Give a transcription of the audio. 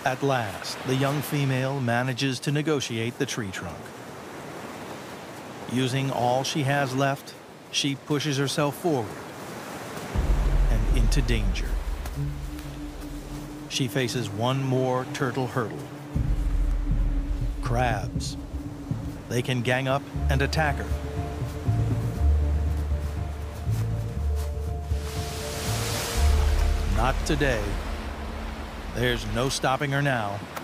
At last, the young female manages to negotiate the tree trunk. Using all she has left, she pushes herself forward and into danger. She faces one more turtle hurdle. Crabs. They can gang up and attack her. Not today. There's no stopping her now.